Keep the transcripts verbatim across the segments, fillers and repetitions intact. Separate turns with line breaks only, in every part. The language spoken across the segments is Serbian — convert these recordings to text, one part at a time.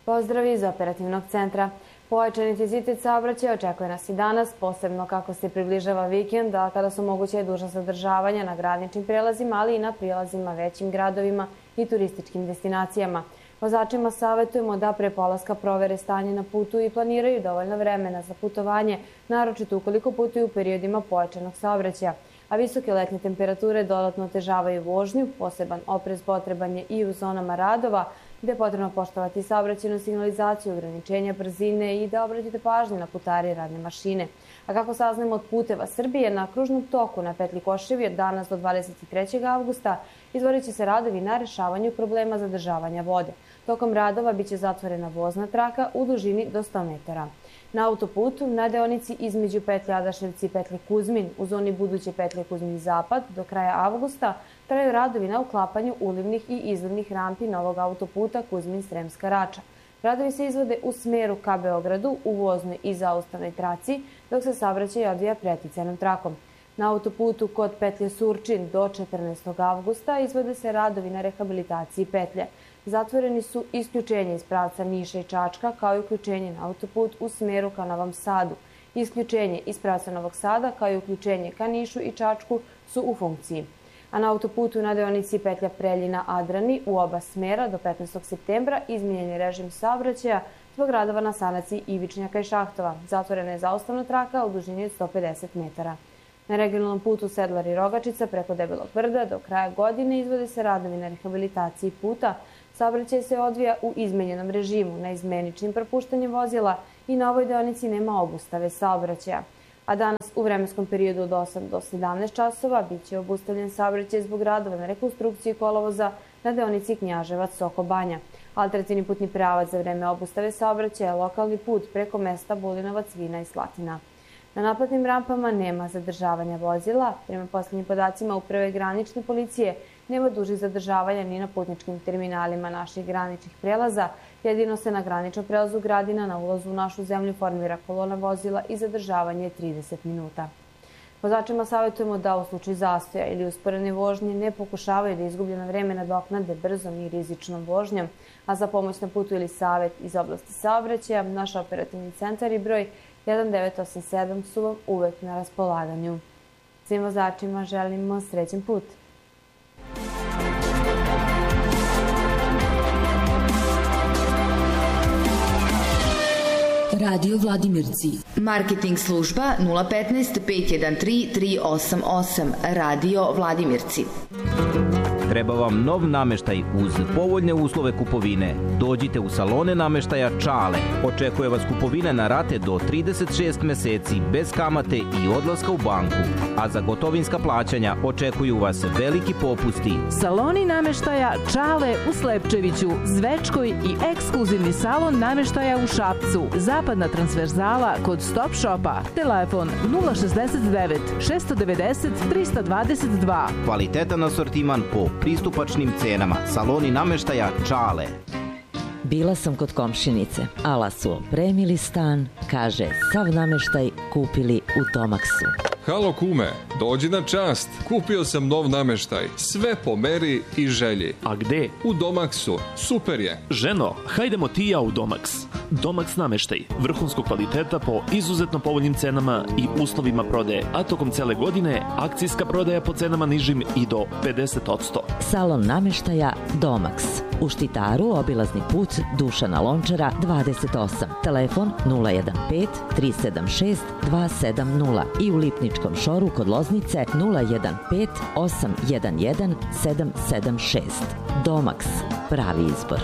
Pozdrav iz operativnog centra. Pojačan intenzitet saobraćaja očekuje nas i danas, posebno kako se približava vikend, a kada su moguće duža zadržavanja na graničnim prelazima, ali i na prilazima većim gradovima i turističkim destinacijama. Vozačima savjetujemo da pre polaska provere stanje na putu i planiraju dovoljno vremena za putovanje, naročito ukoliko putuju u periodima pojačanog saobraćaja. A visoke letnje temperature dodatno otežavaju vožnju, poseban oprez potreban je i u zonama radova, gde je potrebno poštovati saobraćajnu signalizaciju, ograničenja brzine i da obratite pažnju na putare i radne mašine. A kako saznamo od Puteva Srbije, na kružnom toku na petlji Koševi od danas do dvadeset trećeg avgusta izvodit će se radovi na rešavanju problema zadržavanja vode. Tokom radova biće zatvorena vozna traka u dužini do sto metara. Na autoputu, na deonici između petlje Adaševci i petlje Kuzmin, u zoni buduće petlje Kuzmin Zapad, do kraja avgusta traju radovi na uklapanju ulivnih i izlivnih rampi novog autoputa Kuzmin-Sremska Rača. Radovi se izvode u smeru ka Beogradu, u voznoj i zaustavnoj traci, dok se saobraćaj odvija preticijanom trakom. Na autoputu kod petlje Surčin do četrnaestog avgusta izvode se radovi na rehabilitaciji petlje. Zatvoreni su isključenje iz pravca Niša i Čačka, kao i uključenje na autoput u smeru ka Novom Sadu. Isključenje iz pravca Novog Sada, kao i uključenje ka Nišu i Čačku su u funkciji. A na autoputu na deonici petlja Preljina-Adrani u oba smera do petnaestog septembra izmijenjen je režim saobraćaja zbog radova na sanaciji Ivičnjaka i Šahtova. Zatvorena je zaustavna traka u dužini od sto pedeset metara. Na regionalnom putu Sedlar i Rogačica preko Debelog brda do kraja godine izvode se radovi na rehabilitaciji puta. Saobraćaj se odvija u izmenjenom režimu, na izmeničnim propuštanjem vozila i na ovoj deonici nema obustave saobraćaja. A danas u vremenskom periodu od osam do sedamnaest časova biće obustavljen saobraćaj zbog radova na rekonstrukciji kolovoza na deonici Knjaževac-Soko Banja. Alternativni putni pravac za vreme obustave saobraćaja je lokalni put preko mesta Bulinovac, Vina i Slatina. Na naplatnim rampama nema zadržavanja vozila. Prema poslednjim podacima Uprave granične policije nema dužih zadržavanja ni na putničkim terminalima naših graničnih prelaza. Jedino se na graničnom prelazu Gradina na ulazu u našu zemlju formira kolona vozila i zadržavanje je trideset minuta. Vozačima savjetujemo da u slučaju zastoja ili usporene vožnje ne pokušavaju da izgubljeno vreme nadoknade brzom i rizičnom vožnjom, a za pomoć na putu ili savjet iz oblasti saobraćaja, naš operativni centar i broj jedan devet osam sedam su vam uvek na raspolaganju. Svim vozačima želimo srećan put.
Radio Vladimirci.
Marketing služba nula petnaest pet jedan tri tri osam osam. Radio Vladimirci.
Treba vam nov nameštaj uz povoljne uslove kupovine. Dođite u salone nameštaja Čale. Očekuje vas kupovina na rate do trideset šest meseci bez kamate i odlaska u banku. A za gotovinska plaćanja očekuju vas veliki popusti.
Saloni nameštaja Čale u Slepčeviću, Zvečkoj i ekskluzivni salon nameštaja u Šapcu. Zapadna transverzala kod Stop Shopa. Telefon nula šezdeset devet šest devedeset trista dvadeset dva.
Kvalitetan asortiman po pristupačnim cenama. Saloni nameštaja Čale.
Bila sam kod komšinice. Ala su opremili stan, kaže, sav nameštaj kupili u Domaksu.
Halo kume, dođi na čast. Kupio sam nov nameštaj. Sve po meri i želji.
A gde?
U Domaksu. Super je.
Ženo, hajdemo ti i ja u Domaks. Domaks nameštaj. Vrhunskog kvaliteta po izuzetno povoljnim cenama i uslovima prodaje. A tokom cele godine akcijska prodaja po cenama nižim i do pedeset posto.
Salon nameštaja Domaks. U Štitaru obilazni put Dušana Lončara dvadeset osam. Telefon nula jedan pet tri sedam šest dva sedam nula i u Lipničkom šoru kod Loznice nula jedan pet osam jedan jedan sedam sedam šest. Domaks, pravi izbor.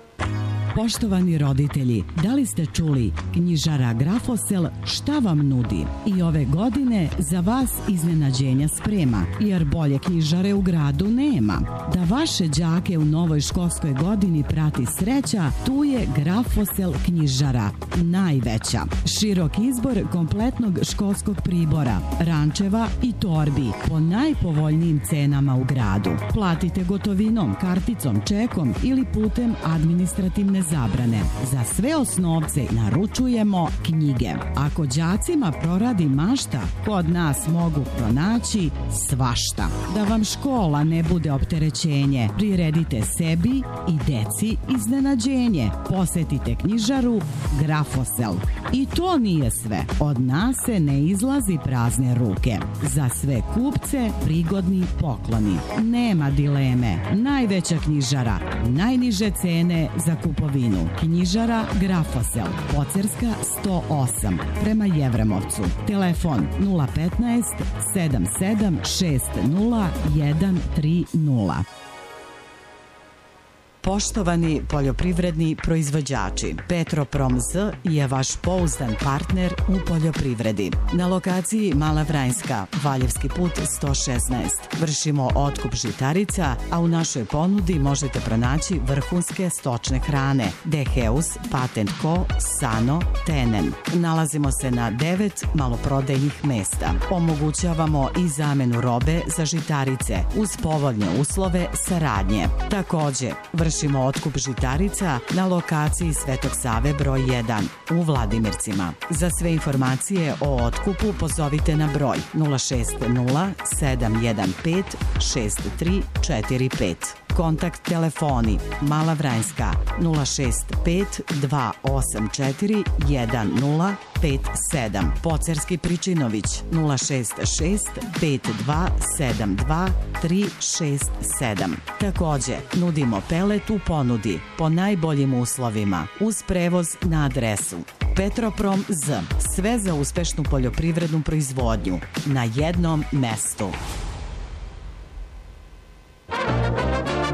Poštovani roditelji, da li ste čuli? Knjižara Grafosel šta vam nudi? I ove godine za vas iznenađenja sprema, jer bolje knjižare u gradu nema. Da vaše đake u novoj školskoj godini prati sreća, tu je Grafosel knjižara, najveća. Širok izbor kompletnog školskog pribora, rančeva i torbi po najpovoljnijim cenama u gradu. Platite gotovinom, karticom, čekom ili putem administrativne zabrane. Za sve osnovce naručujemo knjige. Ako đacima proradi mašta, kod nas mogu pronaći svašta. Da vam škola ne bude opterećenje, priredite sebi i deci iznenađenje. Posetite knjižaru Grafosel. I to nije sve. Od nas se ne izlazi prazne ruke. Za sve kupce prigodni pokloni. Nema dileme. Najveća knjižara. Najniže cene za kupovinu. Knjižara Grafosel. Pocerska sto osam. Prema Jevremovcu. Telefon nula petnaest sedam sedam šest nula jedan tri nula. Poštovani poljoprivredni proizvođači, Petroprom Z je vaš pouzdan partner u poljoprivredi. Na lokaciji Mala Vranjska, Valjevski put sto šesnaest. Vršimo otkup žitarica, a u našoj ponudi možete pronaći vrhunske stočne hrane Deheus, Patent Co, Sano, Tenen. Nalazimo se na devet maloprodajnih mesta. Omogućavamo i zamenu robe za žitarice uz povoljne uslove saradnje. Takođe, vršimo Vršimo otkup žitarica na lokaciji Svetog Save broj jedan u Vladimircima. Za sve informacije o otkupu pozovite na broj nula šest nula sedam jedan pet šest tri četiri pet. Kontakt telefoni Mala Vranjska nula šest pet dva osam četiri jedan nula pet sedam. Pocerski Pričinović nula šest šest pet dva sedam dva tri šest sedam. Takođe, nudimo pelet u ponudi po najboljim uslovima uz prevoz na adresu Petroprom Z. Sve za uspešnu poljoprivrednu proizvodnju na jednom mestu.